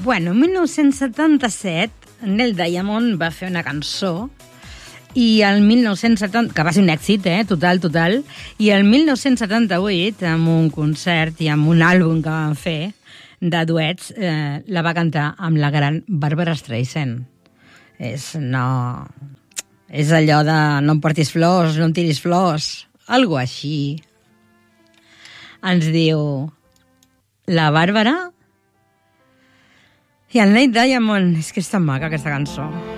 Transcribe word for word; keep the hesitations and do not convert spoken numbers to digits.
Bueno, en mil nou-cents setanta-set, Neil Diamond va fer una cançó i el mil nou-cents setanta, que va ser un èxit, eh? total, total, i el mil nou-cents setanta-vuit, amb un concert i amb un àlbum que van fer de duets, eh, la va cantar amb la gran Barbra Streisand. És, no... És allò de no em portis flors, no em tiris flors, algo així. Ens diu la Bàrbara i el Neil Diamond. És que és tan maca aquesta cançó.